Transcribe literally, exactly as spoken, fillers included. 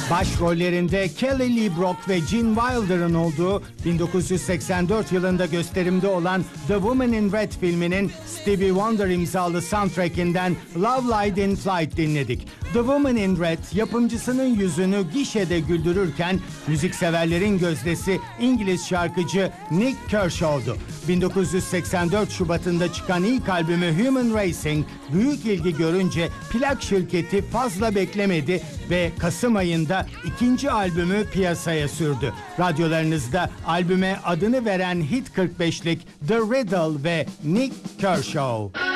Başrollerinde Kelly Lee Brock ve Gene Wilder'ın olduğu bin dokuz yüz seksen dört yılında gösterimde olan The Woman in Red filminin Stevie Wonder imzalı soundtrackinden Love Lied in Flight dinledik. The Woman in Red yapımcısının yüzünü gişede güldürürken müzikseverlerin gözdesi İngiliz şarkıcı Nick Kershaw'du. bin dokuz yüz seksen dört Şubat'ında çıkan ilk albümü Human Racing büyük ilgi görünce plak şirketi fazla beklemedi ve Kasım ayında ikinci albümü piyasaya sürdü. Radyolarınızda albüme adını veren Hit kırk beşlik The Riddle ve Nick Kershaw.